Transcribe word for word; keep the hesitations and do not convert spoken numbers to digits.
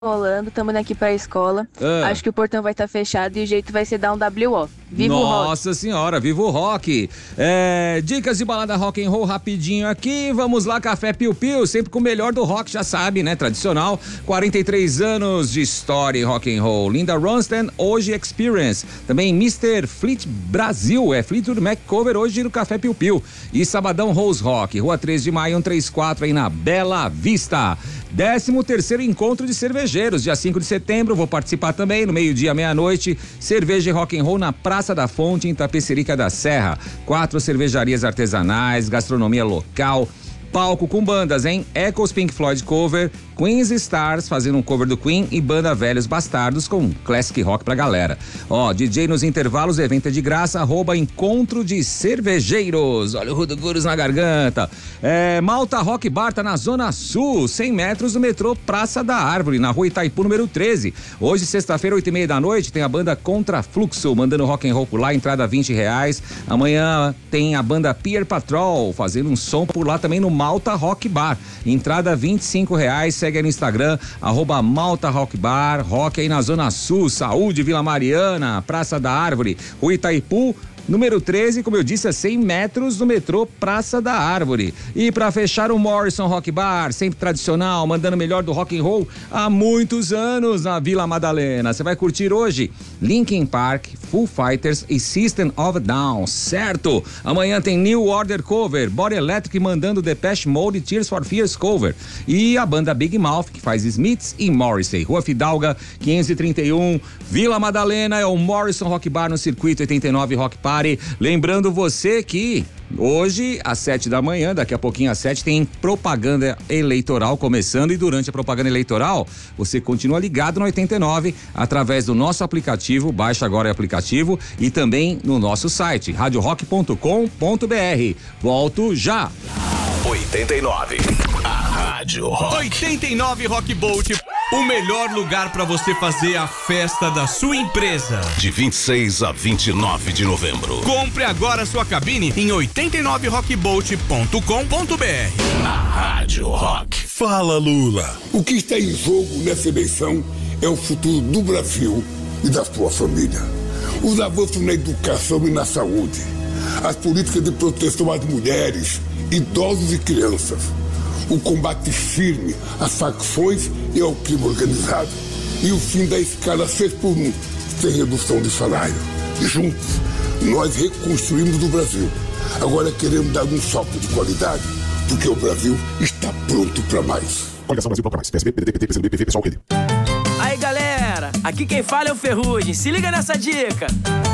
rolando, estamos aqui pra escola. Ah. Acho que o portão vai estar fechado e o jeito vai ser dar um W O. Viva o rock! Nossa senhora, viva o rock! É, dicas de balada rock and roll rapidinho aqui. Vamos lá, Café Piu Piu, sempre com o melhor do rock, já sabe, né? Tradicional. quarenta e três anos de história em rock and roll. Linda Ronstadt, hoje Experience. Também mister Fleet Brasil, é Fleetwood Mac cover hoje no Café Piu Piu. E sabadão Rose Rock, Rua três de maio, cento e trinta e quatro, aí na Bela Vista. décimo terceiro encontro de cervejeiros, dia cinco de setembro, vou participar também, no meio-dia, meia-noite, cerveja e rock and roll na Praça da Fonte, em Tapecerica da Serra. Quatro cervejarias artesanais, gastronomia local, palco com bandas, hein? Echoes, Pink Floyd cover, Queen's Stars fazendo um cover do Queen e banda Velhos Bastardos com classic rock pra galera. Ó, D J nos intervalos, evento é de graça, arroba Encontro de Cervejeiros. Olha o Rudo Guros na garganta. É, Malta Rock Bar tá na Zona Sul, cem metros do metrô Praça da Árvore, na Rua Itaipu, número treze. Hoje, sexta-feira, oito e meia da noite, tem a banda Contra Fluxo, mandando rock and roll por lá, entrada vinte reais. Amanhã tem a banda Pier Patrol, fazendo um som por lá também no Malta Rock Bar. Entrada vinte e cinco reais, segue aí no Instagram, arroba Malta Rock Bar, rock aí na Zona Sul, Saúde, Vila Mariana, Praça da Árvore, Rua Itaipu, número treze, como eu disse, a cem metros do metrô Praça da Árvore. E para fechar, o Morrison Rock Bar, sempre tradicional, mandando o melhor do rock and roll há muitos anos na Vila Madalena. Você vai curtir hoje Linkin Park, Foo Fighters e System of a Down, certo? Amanhã tem New Order cover, Body Electric mandando Depeche Mode e Tears for Fears cover. E a banda Big Mouth, que faz Smiths e Morrissey. Rua Fidalga, quinhentos e trinta e um, Vila Madalena, é o Morrison Rock Bar no Circuito oitenta e nove Rock Party. Lembrando você que hoje, às sete da manhã, daqui a pouquinho às sete, tem propaganda eleitoral começando, e durante a propaganda eleitoral, você continua ligado no oitenta e nove através do nosso aplicativo, baixa agora o aplicativo, e também no nosso site, rádio rock ponto com ponto b r. Volto já! oitenta e nove, a Rádio Rock. oitenta e nove Rock Bolt, o melhor lugar para você fazer a festa da sua empresa. De vinte e seis a vinte e nove de novembro. Compre agora sua cabine em oitenta e nove rock bolt ponto com ponto b r. A Rádio Rock. Fala, Lula. O que está em jogo nessa eleição é o futuro do Brasil e da sua família. Os avanços na educação e na saúde. As políticas de proteção às mulheres, idosos e crianças. O combate firme às facções e ao crime organizado. E o fim da escala seis por um, sem redução de salário. Juntos, nós reconstruímos o Brasil. Agora queremos dar um salto de qualidade, porque o Brasil está pronto para mais. Coligação Brasil para mais. P S B, P D T, P T, P C do B, P V, Pessoal, Rede. Aí, galera, aqui quem fala é o Ferrugem. Se liga nessa dica.